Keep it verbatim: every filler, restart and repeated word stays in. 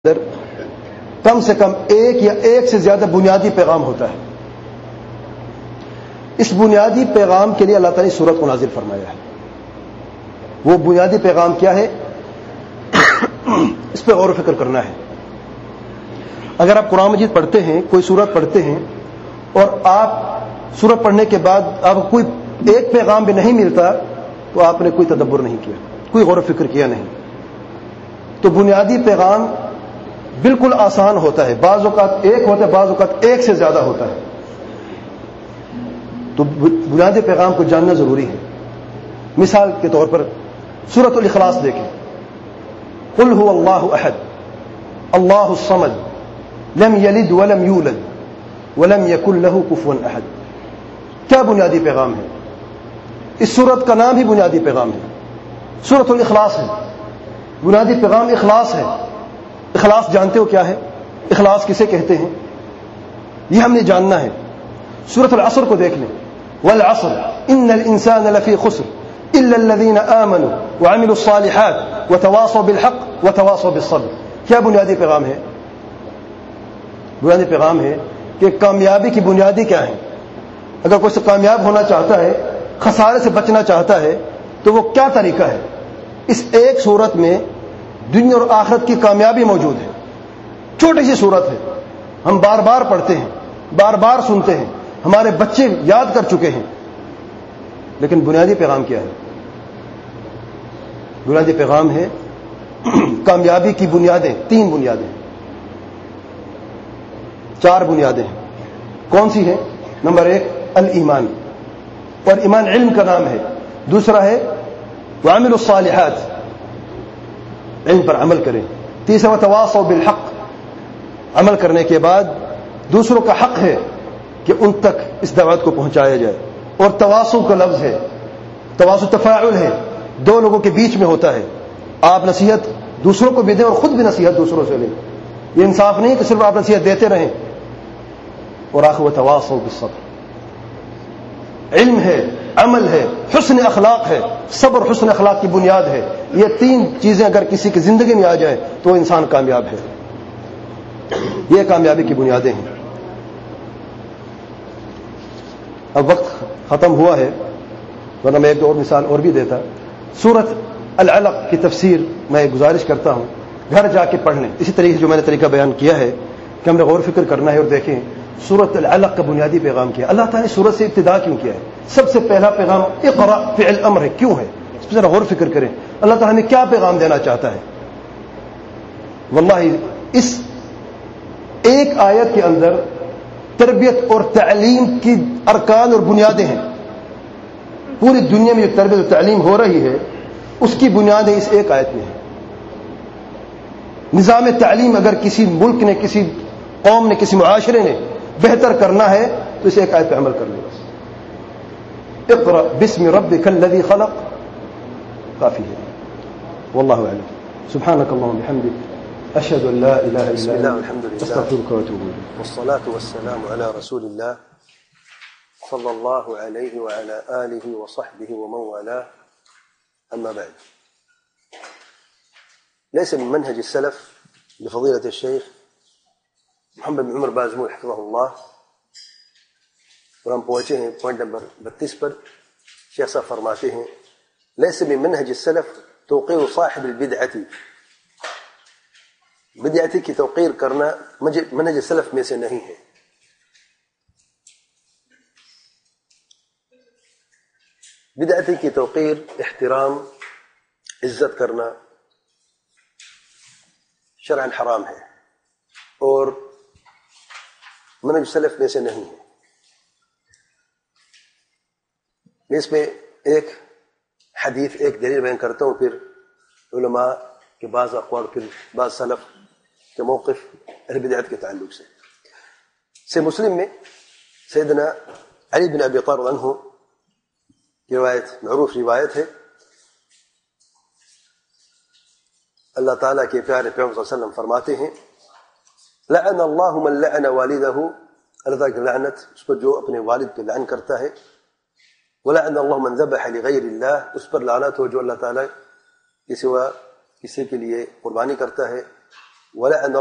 اندر کم سے کم ایک یا ایک سے زیادہ بنیادی پیغام ہوتا ہے. اس بنیادی پیغام کے لیے اللہ تعالیٰ نے سورت کو نازل فرمایا ہے. وہ بنیادی پیغام کیا ہے؟ اس پہ غور و فکر کرنا ہے. اگر آپ قرآن مجید پڑھتے ہیں، کوئی سورت پڑھتے ہیں اور آپ سورت پڑھنے کے بعد آپ کو کوئی ایک پیغام بھی نہیں ملتا تو آپ نے کوئی تدبر نہیں کیا، کوئی غور و فکر کیا نہیں. تو بنیادی پیغام بالکل آسان ہوتا ہے، بعض اوقات ایک ہوتا ہے، بعض اوقات ایک سے زیادہ ہوتا ہے. تو بنیادی پیغام کو جاننا ضروری ہے. مثال کے طور پر سورۃ الاخلاص دیکھیں. قل هو اللہ احد اللہ الصمد لم یلد ولم یولد ولم یکن له کفوا احد. کیا بنیادی پیغام ہے؟ اس سورت کا نام ہی بنیادی پیغام ہے، سورۃ الاخلاص ہے. بنیادی پیغام اخلاص ہے. اخلاص جانتے ہو کیا ہے؟ اخلاص کسے کہتے ہیں یہ ہم نے جاننا ہے. سورۃ العصر کو دیکھ لیں. والعصر ان الانسان لفی خسر الا الذين آمنوا وعملوا الصالحات وتواصوا بالحق وتواصوا بالصبر. کیا بنیادی پیغام ہے؟ بنیادی پیغام ہے کہ کامیابی کی بنیادی کیا ہے. اگر کوئی کامیاب ہونا چاہتا ہے، خسارے سے بچنا چاہتا ہے، تو وہ کیا طریقہ ہے؟ اس ایک صورت میں دنیا اور آخرت کی کامیابی موجود ہے. چھوٹی سی صورت ہے، ہم بار بار پڑھتے ہیں، بار بار سنتے ہیں، ہمارے بچے یاد کر چکے ہیں. لیکن بنیادی پیغام کیا ہے؟ بنیادی پیغام ہے کامیابی کی بنیادیں. تین بنیادیں، چار بنیادیں ہیں. کون سی ہیں؟ نمبر ایک الایمان، اور ایمان علم کا نام ہے. دوسرا ہے وعملوا الصالحات، علم پر عمل کریں. تیسرا وتواصوا بالحق، عمل کرنے کے بعد دوسروں کا حق ہے کہ ان تک اس دعوت کو پہنچایا جائے. اور تواصو کا لفظ ہے، تواصو تفاعل ہے، دو لوگوں کے بیچ میں ہوتا ہے. آپ نصیحت دوسروں کو بھی دیں اور خود بھی نصیحت دوسروں سے لیں. یہ انصاف نہیں کہ صرف آپ نصیحت دیتے رہیں. اور آخر وتواصوا بالصبر، علم ہے، عمل ہے، حسن اخلاق ہے. صبر حسن اخلاق کی بنیاد ہے. یہ تین چیزیں اگر کسی کی زندگی میں آ جائے تو انسان کامیاب ہے. یہ کامیابی کی بنیادیں ہیں. اب وقت ختم ہوا ہے، ورنہ میں ایک دو اور مثال اور بھی دیتا. سورۃ العلق کی تفسیر میں گزارش کرتا ہوں گھر جا کے پڑھ لیں. اسی طریقے جو میں نے طریقہ بیان کیا ہے کہ ہم نے غور فکر کرنا ہے اور دیکھیں سورۃ العلق کا بنیادی پیغام کیا. اللہ تعالیٰ نے سورت سے ابتدا کیوں کیا ہے؟ سب سے پہلا پیغام اقرا فعل امر ہے. کیوں ہے؟ اس پہ ذرا غور فکر کریں. اللہ تعالیٰ ہمیں کیا پیغام دینا چاہتا ہے؟ واللہ اس ایک آیت کے اندر تربیت اور تعلیم کی ارکان اور بنیادیں ہیں. پوری دنیا میں جو تربیت اور تعلیم ہو رہی ہے اس کی بنیادیں اس ایک آیت میں ہیں. نظام تعلیم اگر کسی ملک نے، کسی قوم نے، کسی معاشرے نے بہتر کرنا ہے تو اس ایک آیت پہ عمل کر لے. اقرأ باسم ربک الذی خلق کافی ہے. واللہ اعلم. سبحانک اللہم وبحمدک اشهد ان لا اله الا انت والحمد لله استغفرك واتوب اليك. والصلاة والسلام على رسول الله صلى الله عليه وعلى آله وصحبه ومن والاه. أما بعد، ليس من منهج السلف لفضيلة الشيخ محمد بن عمر بازمول حفظه الله، اور ہم پہنچے ہیں پوائنٹ نمبر بتیس پر. شیخ صاحب فرماتے ہیں ليس من منهج السلف توقير صاحب البدعة، بدعتی کی توقیر کرنا منہج سلف میں سے نہیں ہے. بدعتی کی توقیر، احترام، عزت کرنا شرعاً حرام ہے اور منہج سلف میں سے نہیں ہے. میں اس میں ایک حدیث، ایک دلیل بیان کرتا ہوں، پھر علماء کے بعض اقوال، پھر بعض سلف کے موقف اہل بدعت کے تعلق سے. سے مسلم میں سیدنا علی بن ابی طالب عنہ کی روایت، معروف روایت ہے. اللہ تعالیٰ کے پیارے پیغمبر صلی اللہ علیہ وسلم فرماتے ہیں لعن اللہ من لعن والدہ، اللہ تعالیٰ کی لعنت اس پر جو اپنے والد پہ لعن کرتا ہے. ولعن اللہ من ذبح لغیر اللہ، اس پر لعنت ہو جو اللہ تعالیٰ کے سوا کسی کے لیے قربانی کرتا ہے. ولعن